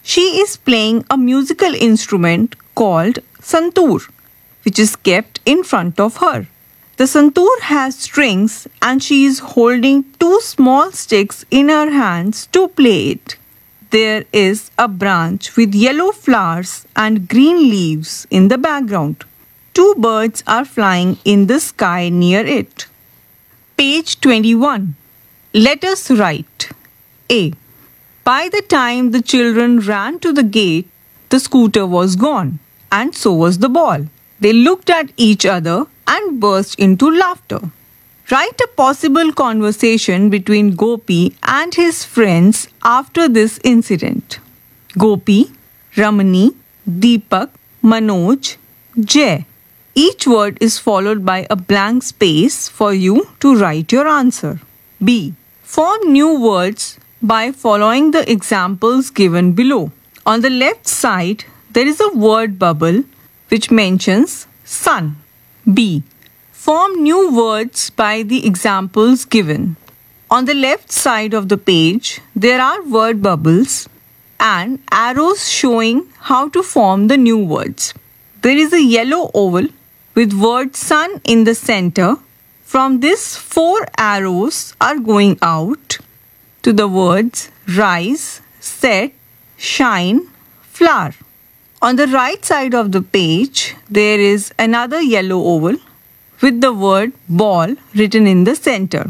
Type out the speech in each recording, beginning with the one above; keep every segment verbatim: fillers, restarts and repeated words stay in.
She is playing a musical instrument called santoor, which is kept in front of her. The santoor has strings and she is holding two small sticks in her hands to play it. There is a branch with yellow flowers and green leaves in the background. Two birds are flying in the sky near it. Page twenty-one. Let us write. A. By the time the children ran to the gate, the scooter was gone, and so was the ball. They looked at each other and burst into laughter. Write a possible conversation between Gopi and his friends after this incident. Gopi, Ramani, Deepak, Manoj, Jay. Each word is followed by a blank space for you to write your answer. B. Form new words by following the examples given below. On the left side, there is a word bubble which mentions sun. B. Form new words by the examples given. On the left side of the page, there are word bubbles and arrows showing how to form the new words. There is a yellow oval with word sun in the center. From this, four arrows are going out to the words rise, set, shine, flower. On the right side of the page, there is another yellow oval with the word ball written in the center.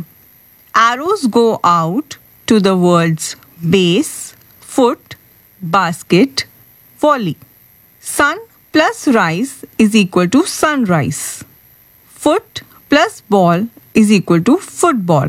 Arrows go out to the words base, foot, basket, volley. Sun plus rise is equal to sunrise. Foot plus ball is equal to football.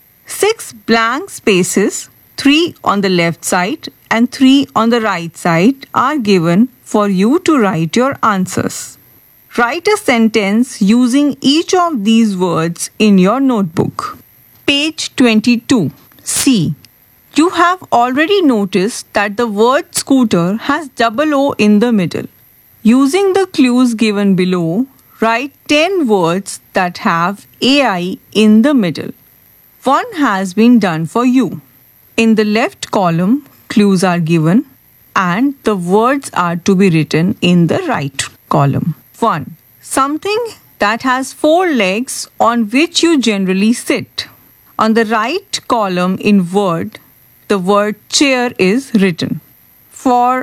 Six blank spaces, three on the left side and three on the right side, are given for you to write your answers. Write a sentence using each of these words in your notebook. Page twenty-two. C. You have already noticed that the word scooter has double O in the middle. Using the clues given below, write ten words that have A I in the middle. One has been done for you. In the left column, clues are given and the words are to be written in the right column. one. Something that has four legs on which you generally sit. On the right column in word, the word chair is written. For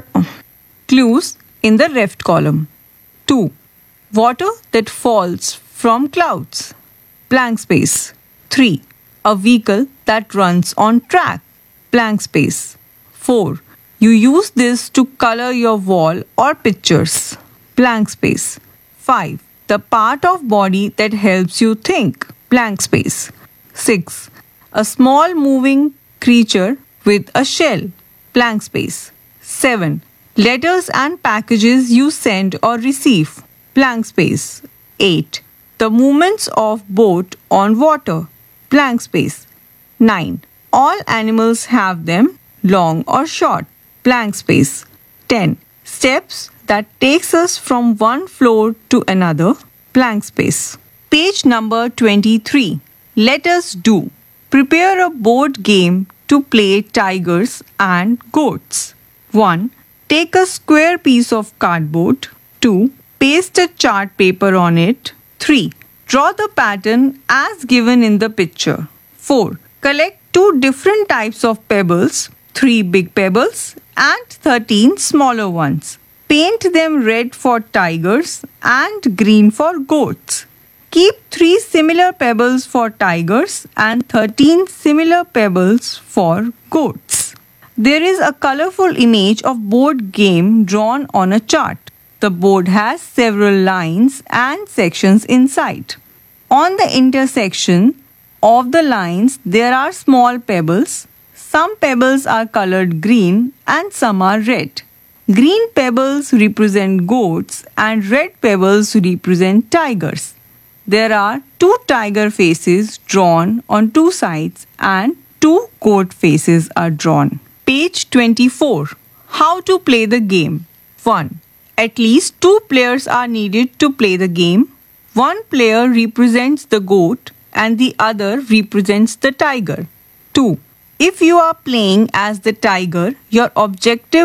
clues in the left column. two. Water that falls from clouds. Blank space. three. A vehicle that runs on track. Blank space. four. You use this to color your wall or pictures. Blank space. five. The part of body that helps you think. Blank space. six. A small moving creature with a shell. Blank space. seven. Letters and packages you send or receive. Blank space. eight. The movements of boat on water. Blank space. nine. All animals have them, long or short. Blank space. ten. Steps that takes us from one floor to another. Blank space. Page number twenty-three. Let us do. Prepare a board game to play tigers and goats. one. Take a square piece of cardboard. two. Paste a chart paper on it. three. Draw the pattern as given in the picture. four. Collect two different types of pebbles, three big pebbles and thirteen smaller ones. Paint them red for tigers and green for goats. Keep three similar pebbles for tigers and thirteen similar pebbles for goats. There is a colorful image of board game drawn on a chart. The board has several lines and sections inside. On the intersection of the lines, there are small pebbles. Some pebbles are colored green and some are red. Green pebbles represent goats and red pebbles represent tigers. There are two tiger faces drawn on two sides and two goat faces are drawn. Page twenty-four. How to play the game. one. At least two players are needed to play the game. One player represents the goat and the other represents the tiger. two. If you are playing as the tiger, your objective